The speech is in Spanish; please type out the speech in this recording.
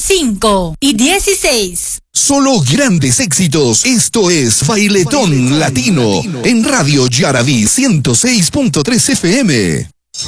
5 y 16. Solo grandes éxitos. Esto es Bailetón Latino en Radio Yaraví 106.3 FM.